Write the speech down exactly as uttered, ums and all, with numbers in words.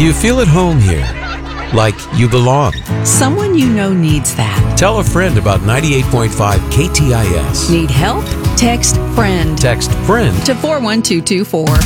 You feel at home here, like you belong. Someone you know needs that. Tell a friend about ninety-eight point five K T I S. Need help? Text FRIEND Text FRIEND to four one two two four.